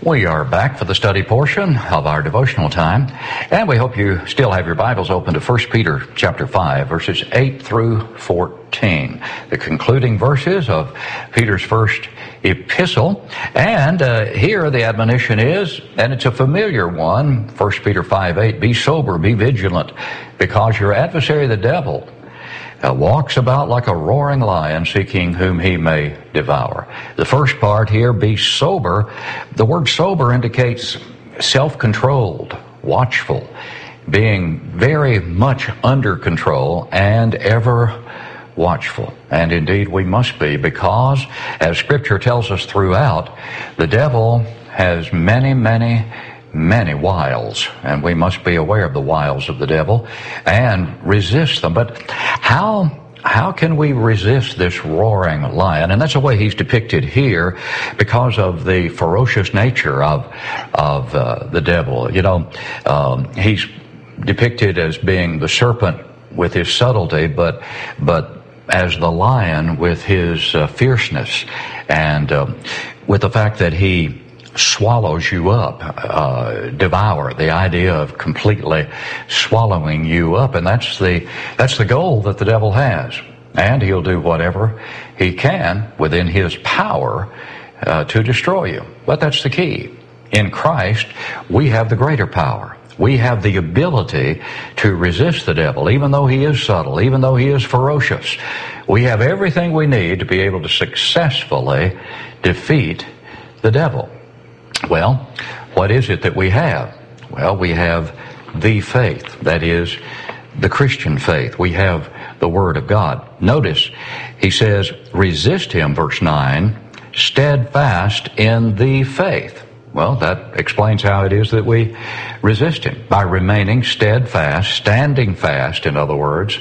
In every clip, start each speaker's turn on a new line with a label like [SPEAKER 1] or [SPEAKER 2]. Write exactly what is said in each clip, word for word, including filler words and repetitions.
[SPEAKER 1] We are back for the study portion of our devotional time, and we hope you still have your Bibles open to First Peter chapter five, verses eight through fourteen, the concluding verses of Peter's first epistle. And uh, here the admonition is, and it's a familiar one, First Peter five eight, be sober, be vigilant, because your adversary the devil Uh, walks about like a roaring lion, seeking whom he may devour. The first part here, be sober. The word sober indicates self-controlled, watchful, being very much under control and ever watchful. And indeed we must be, because as Scripture tells us throughout, the devil has many, many many wiles, and we must be aware of the wiles of the devil and resist them. But how how can we resist this roaring lion? And that's the way he's depicted here, because of the ferocious nature of of uh, the devil. You know, um, he's depicted as being the serpent with his subtlety, but but as the lion with his uh, fierceness, and um, with the fact that he swallows you up, uh, devour, the idea of completely swallowing you up. And that's the, that's the goal that the devil has. And he'll do whatever he can within his power uh, to destroy you. But that's the key. In Christ, we have the greater power. We have the ability to resist the devil, even though he is subtle, even though he is ferocious. We have everything we need to be able to successfully defeat the devil. Well, what is it that we have? Well, we have the faith, that is, the Christian faith. We have the Word of God. Notice, he says, resist him, verse nine, steadfast in the faith. Well, that explains how it is that we resist him, by remaining steadfast, standing fast, in other words,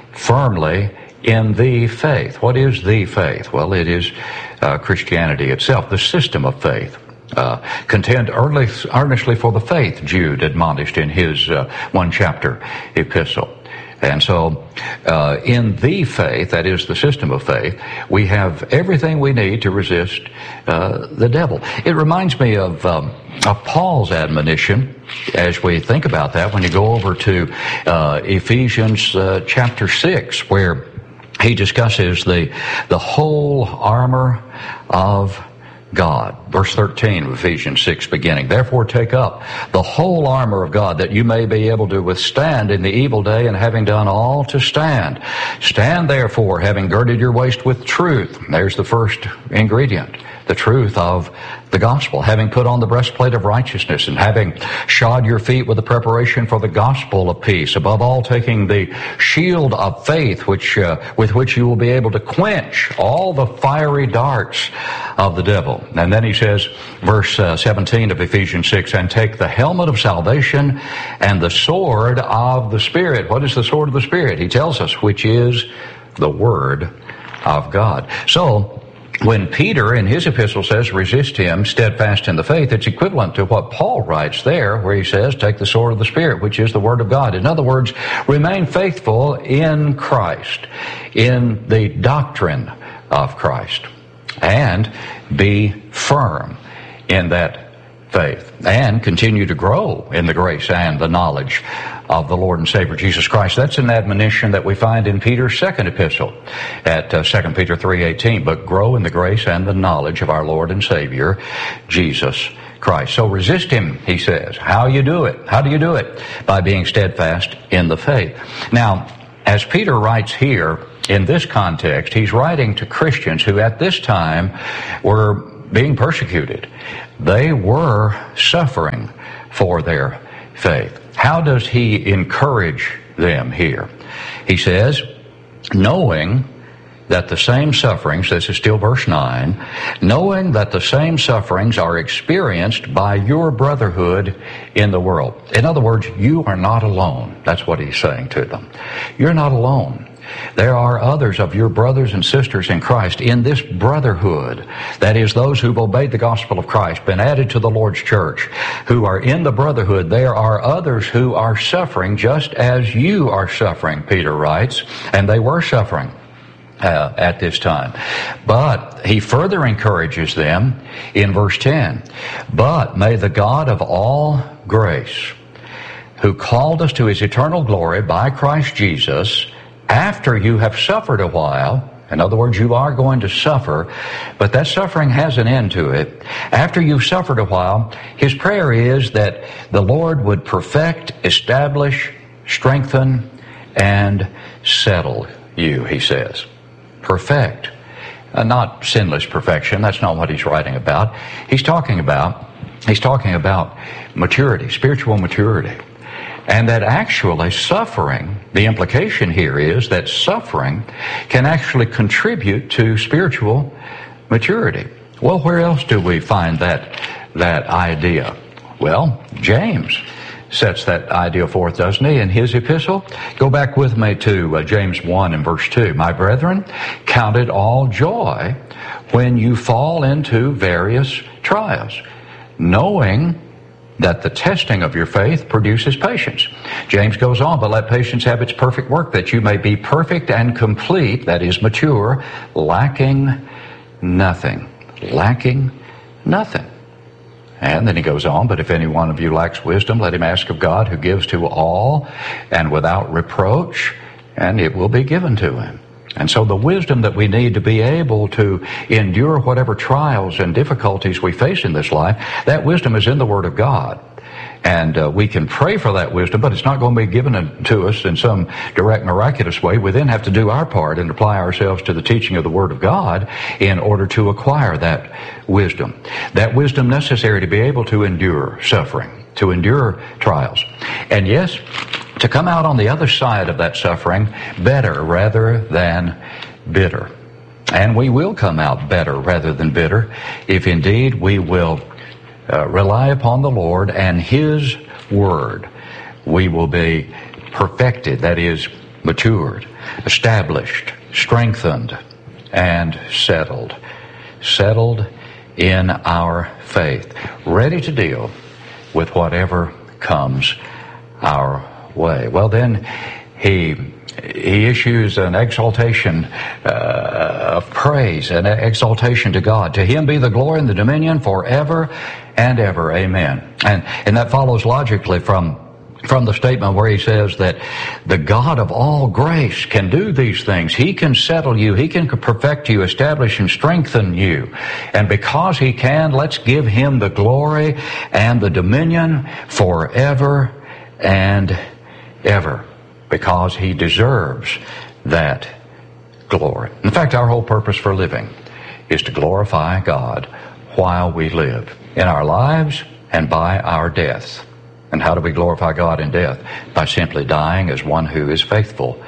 [SPEAKER 1] firmly in the faith. What is the faith? Well, it is uh, Christianity itself, the system of faith. Uh, contend early, earnestly for the faith, Jude admonished in his uh, one chapter epistle. And so, uh, in the faith, that is the system of faith, we have everything we need to resist uh, the devil. It reminds me of, um, of Paul's admonition as we think about that when you go over to uh, Ephesians uh, chapter six, where he discusses the the whole armor of God. Verse thirteen of Ephesians six beginning, therefore take up the whole armor of God, that you may be able to withstand in the evil day, and having done all to stand. Stand therefore, having girded your waist with truth. There's the first ingredient, the truth of the gospel. Having put on the breastplate of righteousness, and having shod your feet with the preparation for the gospel of peace. Above all, taking the shield of faith, which uh, with which you will be able to quench all the fiery darts of the devil. And then he says, verse uh, seventeen of Ephesians six, and take the helmet of salvation and the sword of the Spirit. What is the sword of the Spirit? He tells us, which is the Word of God. So, when Peter in his epistle says, resist him, steadfast in the faith, it's equivalent to what Paul writes there, where he says, take the sword of the Spirit, which is the Word of God. In other words, remain faithful in Christ, in the doctrine of Christ, and be firm in that faith, and continue to grow in the grace and the knowledge of the Lord and Savior Jesus Christ. That's an admonition that we find in Peter's second epistle at uh, Second Peter three eighteen, but grow in the grace and the knowledge of our Lord and Savior Jesus Christ. So resist him, he says. How you do it? How do you do it? By being steadfast in the faith. Now, as Peter writes here, in this context, he's writing to Christians who at this time were being persecuted. They were suffering for their faith. How does he encourage them here? He says, knowing that the same sufferings, this is still verse nine, knowing that the same sufferings are experienced by your brotherhood in the world. In other words, you are not alone. That's what he's saying to them. You're not alone. There are others of your brothers and sisters in Christ in this brotherhood. That is, those who've obeyed the gospel of Christ, been added to the Lord's church, who are in the brotherhood. There are others who are suffering just as you are suffering, Peter writes, and they were suffering. uh, at this time. But he further encourages them in verse ten. But may the God of all grace, who called us to his eternal glory by Christ Jesus, after you have suffered a while, in other words, you are going to suffer, but that suffering has an end to it. After you've suffered a while, his prayer is that the Lord would perfect, establish, strengthen, and settle you, he says. Perfect. Uh, not sinless perfection. That's not what he's writing about. He's talking about, he's talking about maturity, spiritual maturity. And that actually suffering, the implication here is that suffering can actually contribute to spiritual maturity. Well, where else do we find that, that idea? Well, James sets that idea forth, doesn't he, in his epistle? Go back with me to uh, James one and verse two. My brethren, count it all joy when you fall into various trials, knowing that the testing of your faith produces patience. James goes on, but let patience have its perfect work, that you may be perfect and complete, that is mature, lacking nothing. Lacking nothing. And then he goes on, but if any one of you lacks wisdom, let him ask of God, who gives to all and without reproach, and it will be given to him. And so the wisdom that we need to be able to endure whatever trials and difficulties we face in this life, that wisdom is in the Word of God. And uh, we can pray for that wisdom, but it's not going to be given to us in some direct, miraculous way. We then have to do our part and apply ourselves to the teaching of the Word of God in order to acquire that wisdom. That wisdom necessary to be able to endure suffering, to endure trials. And yes, to come out on the other side of that suffering better rather than bitter. And we will come out better rather than bitter if indeed we will uh, rely upon the Lord and his word. We will be perfected, that is, matured, established, strengthened, and settled. Settled in our faith, ready to deal with whatever comes our way. Well, then he he issues an exaltation uh, of praise, an exaltation to God. To him be the glory and the dominion forever and ever. Amen. And and that follows logically from from the statement where he says that the God of all grace can do these things. He can settle you. He can perfect you, establish and strengthen you. And because he can, let's give him the glory and the dominion forever and ever, because he deserves that glory. In fact, our whole purpose for living is to glorify God while we live, in our lives and by our death. And how do we glorify God in death? By simply dying as one who is faithful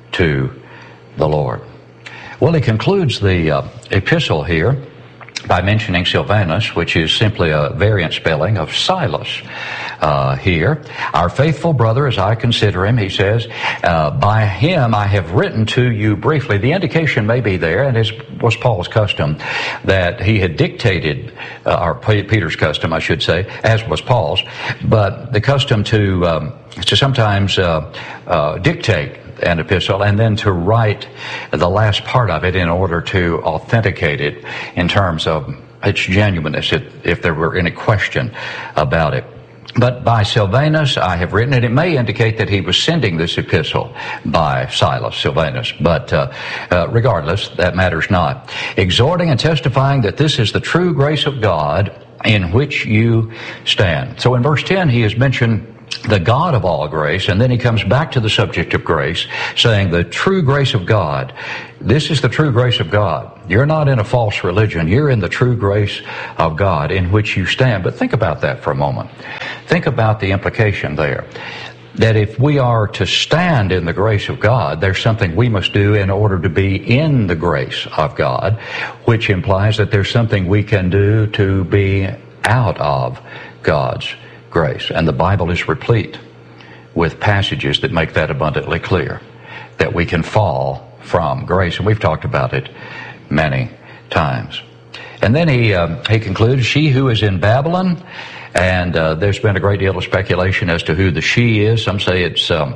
[SPEAKER 1] to the Lord. Well, he concludes the uh, epistle here by mentioning Silvanus, which is simply a variant spelling of Silas uh, here. Our faithful brother, as I consider him, he says, uh, by him I have written to you briefly. The indication may be there, and it was Paul's custom, that he had dictated, uh, or Peter's custom, I should say, as was Paul's, but the custom to, um, to sometimes uh, uh, dictate an epistle and then to write the last part of it in order to authenticate it in terms of its genuineness, if there were any question about it. But by Silvanus I have written it. It may indicate that he was sending this epistle by Silas, Silvanus, but uh, uh, regardless, that matters not. Exhorting and testifying that this is the true grace of God in which you stand. So in verse ten he has mentioned the God of all grace, and then he comes back to the subject of grace, saying the true grace of God. This is the true grace of God. You're not in a false religion. You're in the true grace of God in which you stand. But think about that for a moment. Think about the implication there. That if we are to stand in the grace of God, there's something we must do in order to be in the grace of God, which implies that there's something we can do to be out of God's grace. And the Bible is replete with passages that make that abundantly clear, that we can fall from grace. And we've talked about it many times. And then he uh, he concludes, she who is in Babylon, and uh, there's been a great deal of speculation as to who the she is. Some say it's um,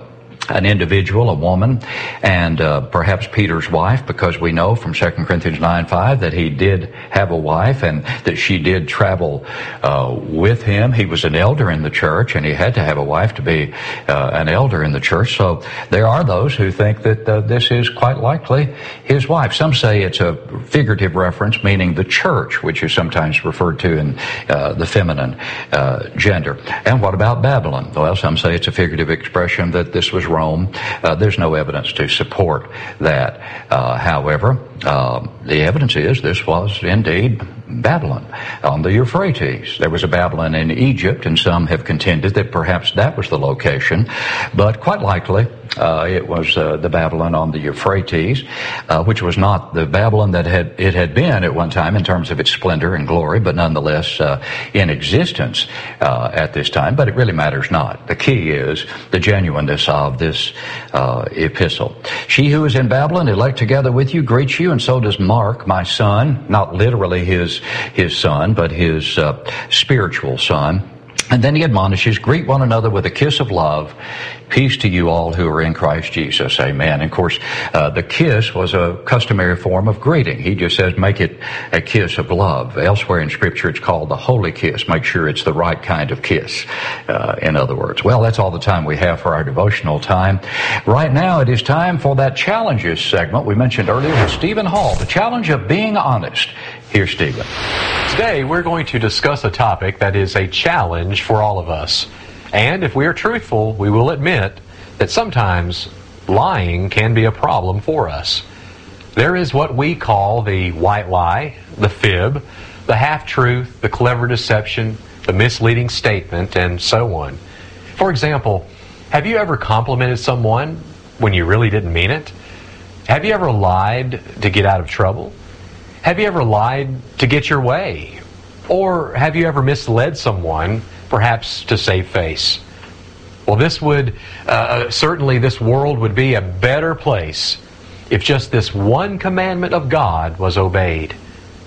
[SPEAKER 1] an individual, a woman, and uh, perhaps Peter's wife, because we know from Second Corinthians nine five that he did have a wife and that she did travel uh, with him. He was an elder in the church, and he had to have a wife to be uh, an elder in the church. So there are those who think that uh, this is quite likely his wife. Some say it's a figurative reference, meaning the church, which is sometimes referred to in uh, the feminine uh, gender. And what about Babylon? Well, some say it's a figurative expression that this was Rome. Uh, there's no evidence to support that. Uh, however, uh, the evidence is this was indeed Babylon on the Euphrates. There was a Babylon in Egypt, and some have contended that perhaps that was the location, but quite likely uh, it was uh, the Babylon on the Euphrates, uh, which was not the Babylon that had it had been at one time in terms of its splendor and glory, but nonetheless uh, in existence uh, at this time. But it really matters not. The key is the genuineness of this uh, epistle. She who is in Babylon, elect together with you, greets you, and so does Mark, my son, not literally his his son, but his uh, spiritual son. And then he admonishes, greet one another with a kiss of love. Peace to you all who are in Christ Jesus. Amen. And of course, uh, the kiss was a customary form of greeting. He just says, make it a kiss of love. Elsewhere in Scripture, it's called the holy kiss. Make sure it's the right kind of kiss, uh, in other words. Well, that's all the time we have for our devotional time. Right now, it is time for that challenges segment we mentioned earlier with Stephen Hall, the challenge of being honest. Here's Stephen.
[SPEAKER 2] Today, we're going to discuss a topic that is a challenge for all of us. And if we are truthful, we will admit that sometimes lying can be a problem for us. There is what we call the white lie, the fib, the half-truth, the clever deception, the misleading statement, and so on. For example, have you ever complimented someone when you really didn't mean it? Have you ever lied to get out of trouble? Have you ever lied to get your way? Or have you ever misled someone, perhaps to save face? Well, this would, uh, certainly this world would be a better place if just this one commandment of God was obeyed.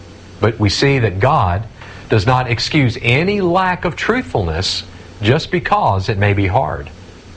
[SPEAKER 2] But we see that God does not excuse any lack of truthfulness just because it may be hard.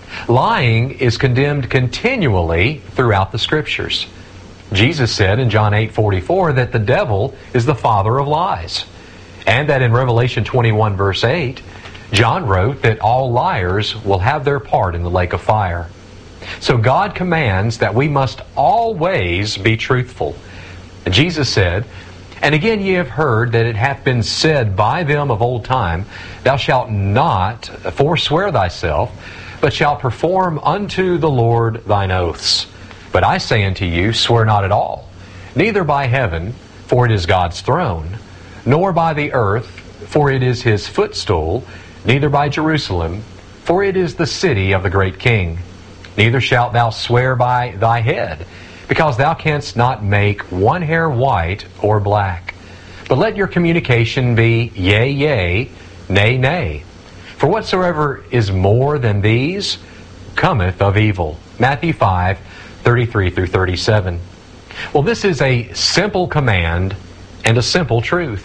[SPEAKER 2] Lying is condemned continually throughout the Scriptures. Jesus said in John eight forty-four that the devil is the father of lies. And that in Revelation twenty-one verse eight, John wrote that all liars will have their part in the lake of fire. So God commands that we must always be truthful. And Jesus said, and again ye have heard that it hath been said by them of old time, thou shalt not forswear thyself, but shalt perform unto the Lord thine oaths. But I say unto you, swear not at all, neither by heaven, for it is God's throne, nor by the earth, for it is his footstool, neither by Jerusalem, for it is the city of the great King. Neither shalt thou swear by thy head, because thou canst not make one hair white or black. But let your communication be yea, yea, nay, nay. For whatsoever is more than these cometh of evil. Matthew five, thirty-three through thirty-seven. Well, this is a simple command and a simple truth.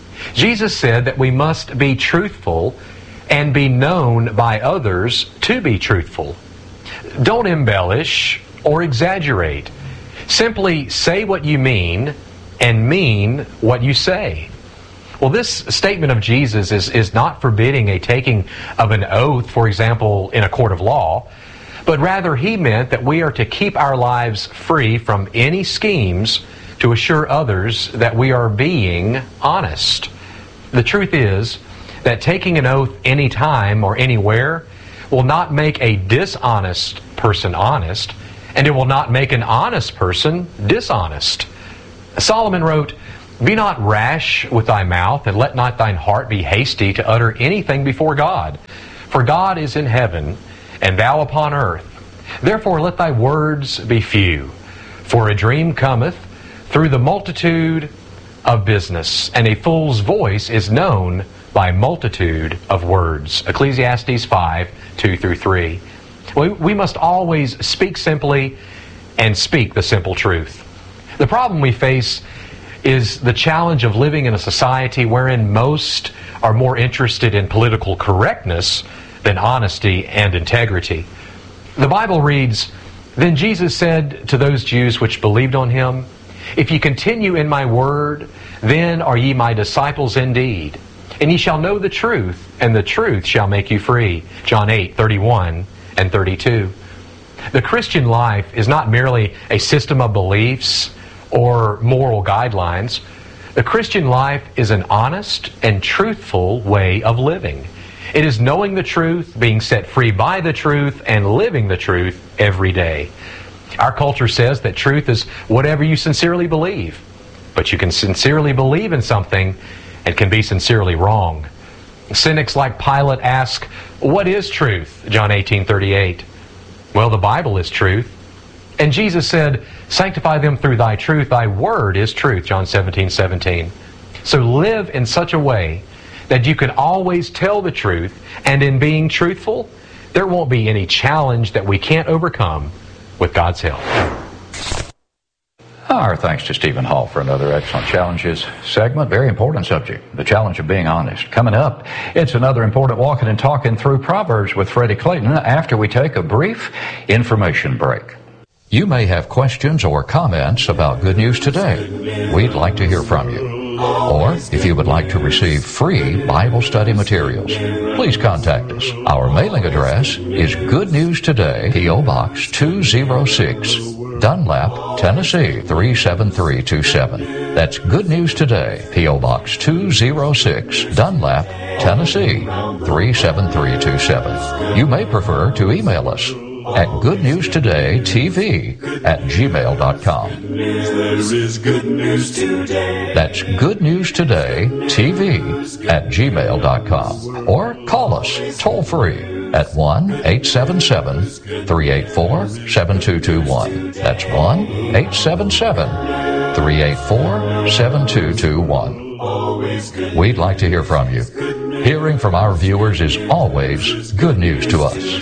[SPEAKER 2] Jesus said that we must be truthful and be known by others to be truthful. Don't embellish or exaggerate. Simply say what you mean and mean what you say. Well, this statement of Jesus is, is not forbidding a taking of an oath, for example, in a court of law, but rather he meant that we are to keep our lives free from any schemes to assure others that we are being honest. The truth is that taking an oath anytime or anywhere will not make a dishonest person honest, and it will not make an honest person dishonest. Solomon wrote, be not rash with thy mouth, and let not thine heart be hasty to utter anything before God. For God is in heaven, and thou upon earth. Therefore let thy words be few. For a dream cometh through the multitude of business, and a fool's voice is known by multitude of words. Ecclesiastes five, two through three. We, we must always speak simply and speak the simple truth. The problem we face is the challenge of living in a society wherein most are more interested in political correctness than honesty and integrity. The Bible reads, "Then Jesus said to those Jews which believed on him, If ye continue in my word, then are ye my disciples indeed. And ye shall know the truth, and the truth shall make you free." John eight, thirty-one and thirty-two. The Christian life is not merely a system of beliefs or moral guidelines. The Christian life is an honest and truthful way of living. It is knowing the truth, being set free by the truth, and living the truth every day. Our culture says that truth is whatever you sincerely believe. But you can sincerely believe in something and can be sincerely wrong. Cynics like Pilate ask, "What is truth?" John eighteen, thirty-eight. Well, the Bible is truth. And Jesus said, "Sanctify them through thy truth. Thy word is truth." John seventeen, seventeen. So live in such a way that you can always tell the truth, and in being truthful, there won't be any challenge that we can't overcome with God's help.
[SPEAKER 1] Our thanks to Stephen Hall for another excellent Challenges segment. Very important subject, the challenge of being honest. Coming up, it's another important walking and talking through Proverbs with Freddie Clayton after we take a brief information break. You may have questions or comments about Good News Today. We'd like to hear from you. Or if you would like to receive free Bible study materials, please contact us. Our mailing address is Good News Today, P O Box two oh six, Dunlap, Tennessee three seven three two seven. That's Good News Today, P O Box two oh six, Dunlap, Tennessee three seven three two seven. You may prefer to email us at goodnewstodaytv at gmail dot com. That's goodnewstodaytv at gmail dot com. Or call us toll free at one eight seven seven, three eight four, seven two two one. That's one eight seven seven, three eight four, seven two two one. We'd like to hear from you. Hearing from our viewers is always good news to us.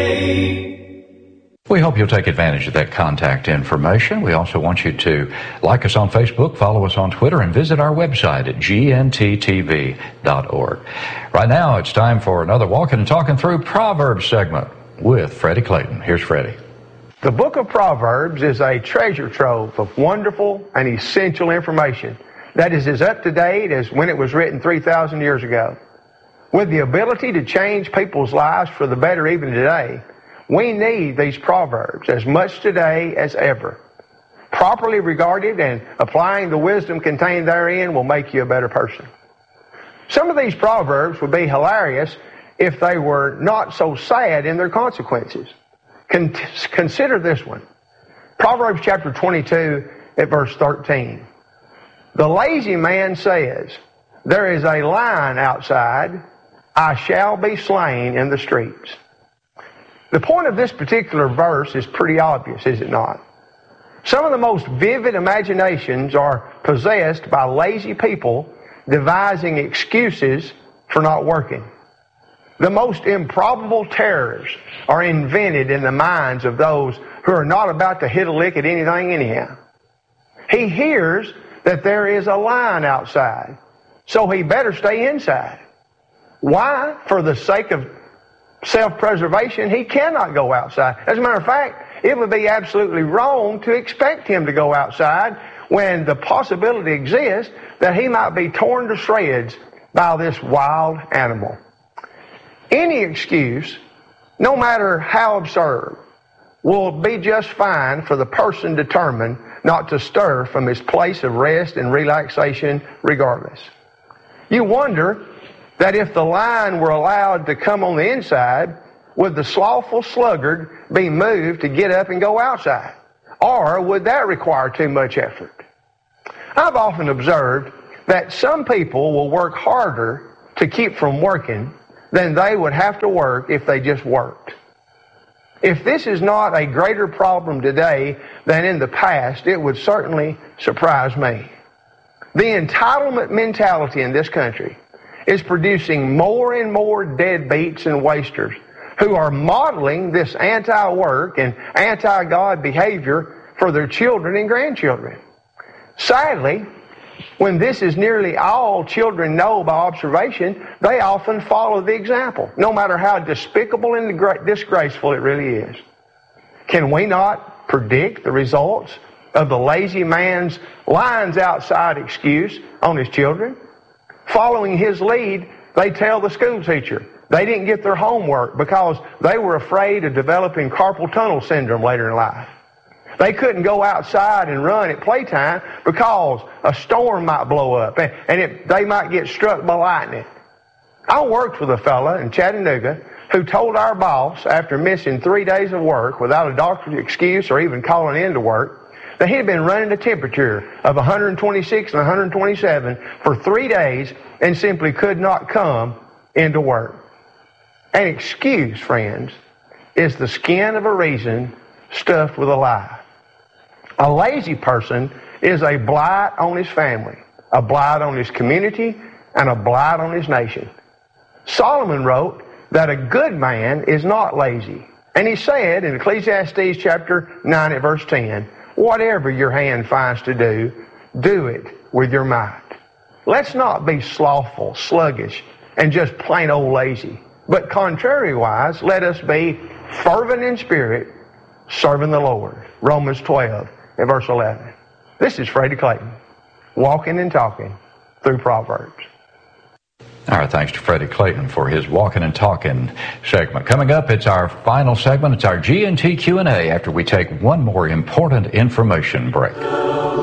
[SPEAKER 1] We hope you'll take advantage of that contact information. We also want you to like us on Facebook, follow us on Twitter, and visit our website at G N T T V dot org. Right now, it's time for another Walking and Talking Through Proverbs segment with Freddie Clayton. Here's Freddie.
[SPEAKER 3] The book of Proverbs is a treasure trove of wonderful and essential information that is as up to date as when it was written three thousand years ago. With the ability to change people's lives for the better even today, we need these Proverbs as much today as ever. Properly regarded and applying the wisdom contained therein will make you a better person. Some of these Proverbs would be hilarious if they were not so sad in their consequences. Con- consider this one. Proverbs chapter twenty-two at verse thirteen. The lazy man says, "There is a lion outside. I shall be slain in the streets." The point of this particular verse is pretty obvious, is it not? Some of the most vivid imaginations are possessed by lazy people devising excuses for not working. The most improbable terrors are invented in the minds of those who are not about to hit a lick at anything anyhow. He hears that there is a lion outside, so he better stay inside. Why? For the sake of self-preservation, he cannot go outside. As a matter of fact, it would be absolutely wrong to expect him to go outside when the possibility exists that he might be torn to shreds by this wild animal. Any excuse, no matter how absurd, will be just fine for the person determined not to stir from his place of rest and relaxation regardless. You wonder that if the lion were allowed to come on the inside, would the slothful sluggard be moved to get up and go outside? Or would that require too much effort? I've often observed that some people will work harder to keep from working than they would have to work if they just worked. If this is not a greater problem today than in the past, it would certainly surprise me. The entitlement mentality in this country is producing more and more deadbeats and wasters who are modeling this anti-work and anti-God behavior for their children and grandchildren. Sadly, when this is nearly all children know by observation, they often follow the example, no matter how despicable and disgraceful it really is. Can we not predict the results of the lazy man's lines outside excuse on his children? Following his lead, they tell the school teacher they didn't get their homework because they were afraid of developing carpal tunnel syndrome later in life. They couldn't go outside and run at playtime because a storm might blow up and, and it, they might get struck by lightning. I worked with a fella in Chattanooga who told our boss, after missing three days of work without a doctor's excuse or even calling in to work, that he had been running a temperature of one hundred twenty-six and one hundred twenty-seven for three days and simply could not come into work. An excuse, friends, is the skin of a reason stuffed with a lie. A lazy person is a blight on his family, a blight on his community, and a blight on his nation. Solomon wrote that a good man is not lazy. And he said in Ecclesiastes chapter nine at verse ten, whatever your hand finds to do, do it with your might. Let's not be slothful, sluggish, and just plain old lazy. But contrariwise, let us be fervent in spirit, serving the Lord. Romans twelve and verse eleven. This is Freddie Clayton, walking and talking through Proverbs.
[SPEAKER 1] All right, thanks to Freddie Clayton for his Walking and Talking segment. Coming up, it's our final segment. It's our G and T Q and A after we take one more important information break.